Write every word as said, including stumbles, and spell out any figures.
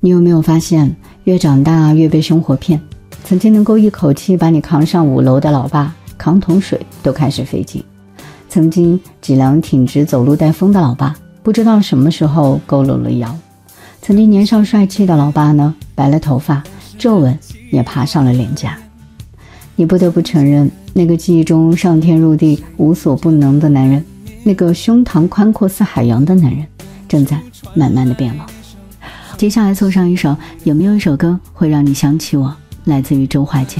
你有没有发现，越长大越被生活骗？曾经能够一口气把你扛上五楼的老爸，扛桶水都开始费劲；曾经脊梁挺直走路带风的老爸，不知道什么时候佝偻了腰；曾经年少帅气的老爸呢，白了头发，皱纹也爬上了脸颊。你不得不承认，那个记忆中上天入地无所不能的男人，那个胸膛宽阔似海洋的男人，正在慢慢的变老。接下来送上一首，有没有一首歌会让你想起我？来自于周华健。